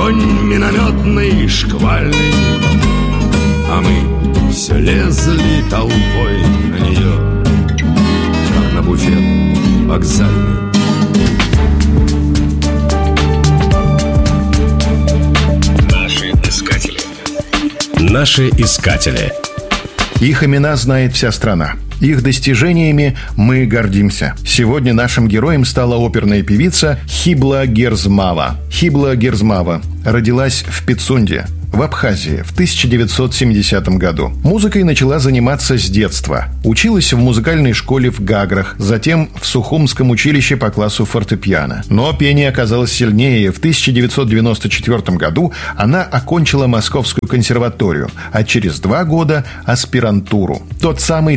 огонь минометный, шквальный, а мы все лезли толпой на нее, как на буфет вокзальный. Наши искатели. Их имена знает вся страна. Их достижениями мы гордимся. Сегодня нашим героем стала оперная певица Хибла Герзмава. Хибла Герзмава родилась в Пицунде, в Абхазии, в 1970 году. Музыкой начала заниматься с детства. Училась в музыкальной школе в Гаграх, затем в Сухумском училище по классу фортепиано. Но пение оказалось сильнее. В 1994 году она окончила Московскую консерваторию, а через 2 года – аспирантуру. Тот самый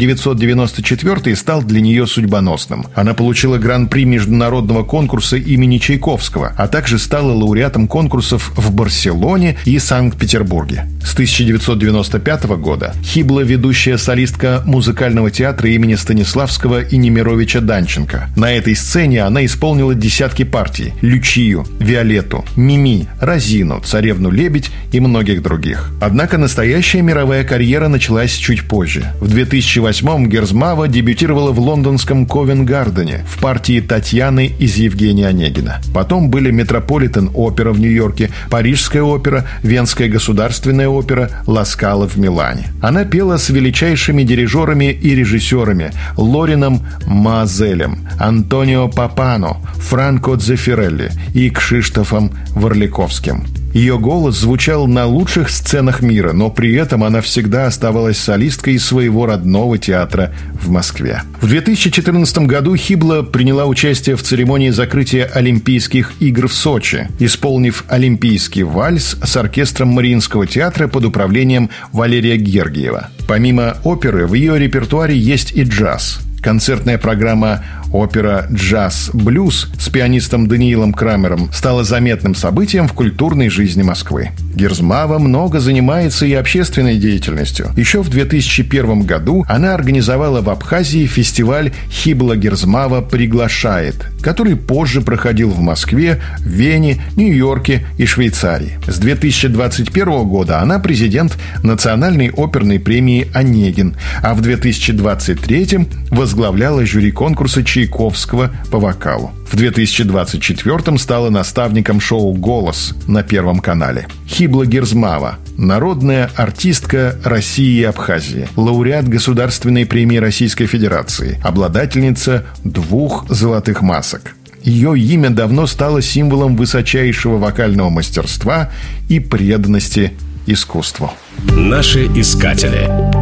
1994 стал для нее судьбоносным. Она получила гран-при международного конкурса имени Чайковского, а также стала лауреатом конкурсов в Барселоне и Санкт-Петербурге. С 1995 года Хибла – ведущая солистка музыкального театра имени Станиславского и Немировича Данченко. На этой сцене она исполнила десятки партий – Лючию, Виолетту, Мими, Розину, Царевну-лебедь и многих других. Однако настоящая мировая карьера началась чуть позже. В 2008-м Герзмава дебютировала в лондонском Ковент-Гардене в партии Татьяны из Евгения Онегина. Потом были Метрополитен-опера в Нью-Йорке, Парижская опера, Венская государственная опера, Ла Скала в Милане. Она пела с величайшими дирижерами и режиссерами Лорином Маазелем, Антонио Папано, Франко Дзеффирелли и Кшиштофом Варликовским. Ее голос звучал на лучших сценах мира, но при этом она всегда оставалась солисткой своего родного театра в Москве. В 2014 году Хибла приняла участие в церемонии закрытия Олимпийских игр в Сочи, исполнив олимпийский вальс с оркестром Мариинского театра под управлением Валерия Гергиева. Помимо оперы, в ее репертуаре есть и джаз. Концертная программа «Опера Джаз-Блюз» с пианистом Даниилом Крамером стала заметным событием в культурной жизни Москвы. Герзмава много занимается и общественной деятельностью. Еще в 2001 году она организовала в Абхазии фестиваль «Хибла Герзмава приглашает», который позже проходил в Москве, Вене, Нью-Йорке и Швейцарии. С 2021 года она президент Национальной оперной премии «Онегин», а в 2023 возглавляла жюри конкурса Чайковского по вокалу. В 2024 стала наставником шоу «Голос» на Первом канале. Хибла Герзмава – народная артистка России и Абхазии, лауреат Государственной премии Российской Федерации, обладательница 2 золотых масок. Ее имя давно стало символом высочайшего вокального мастерства и преданности искусству. Наши искатели.